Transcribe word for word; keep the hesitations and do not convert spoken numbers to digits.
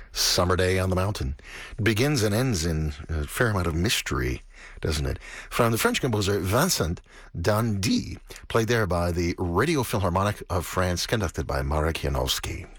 Summer Day on the Mountain. It begins and ends in a fair amount of mystery, doesn't it? From the French composer Vincent d'Indy, played there by the Radio Philharmonic of France, conducted by Marek Janowski.